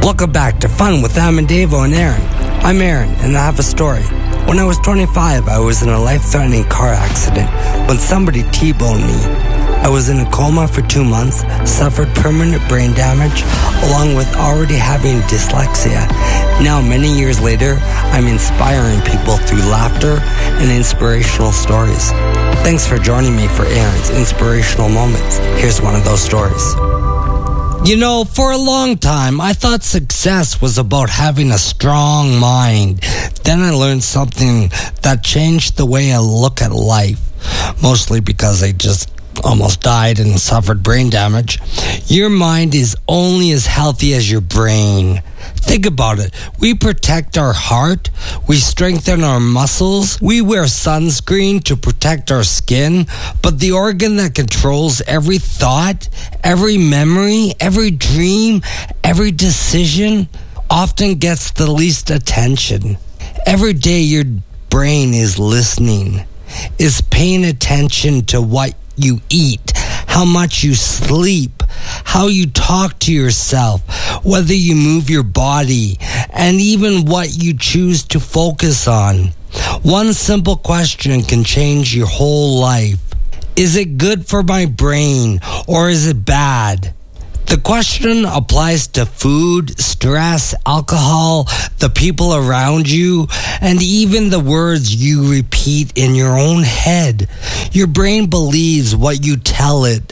Welcome back to Fun with Davo and Aaron. I'm Aaron, and I have a story. When I was 25, I was in a life-threatening car accident when somebody T-boned me. I was in a coma for 2 months, suffered permanent brain damage, along with already having dyslexia. Now, many years later, I'm inspiring people through laughter and inspirational stories. Thanks for joining me for Aaron's Inspirational Moments. Here's one of those stories. You know, for a long time, I thought success was about having a strong mind. Then I learned something that changed the way I look at life, mostly because I just almost died and suffered brain damage. Your mind is only as healthy as your brain. Think about it. We protect our heart. We strengthen our muscles. We wear sunscreen to protect our skin. But the organ that controls every thought, every memory, every dream, every decision often gets the least attention. Every day your brain is listening, is paying attention to what you eat, how much you sleep, how you talk to yourself, whether you move your body, and even what you choose to focus on. One simple question can change your whole life. Is it good for my brain, or is it bad? The question applies to food, stress, alcohol, the people around you, and even the words you repeat in your own head. Your brain believes what you tell it.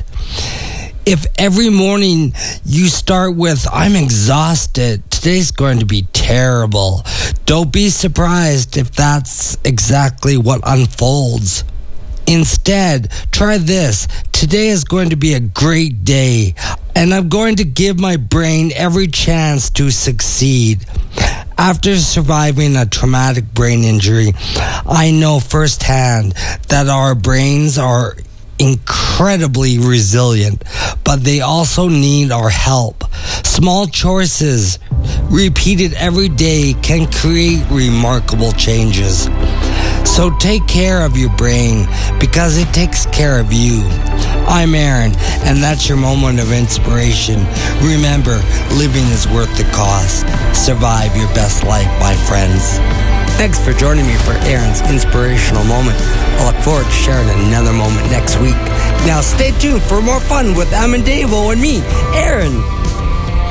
If every morning you start with, "I'm exhausted, today's going to be terrible," don't be surprised if that's exactly what unfolds. Instead, try this. Today is going to be a great day, and I'm going to give my brain every chance to succeed. After surviving a traumatic brain injury, I know firsthand that our brains are incredibly resilient, but they also need our help. Small choices repeated every day can create remarkable changes. So take care of your brain because it takes care of you. I'm Aaron, and that's your moment of inspiration. Remember, living is worth the cost. Survive your best life, my friends. Thanks for joining me for Aaron's Inspirational Moment. I look forward to sharing another moment next week. Now stay tuned for more fun with Davo and me, Aaron.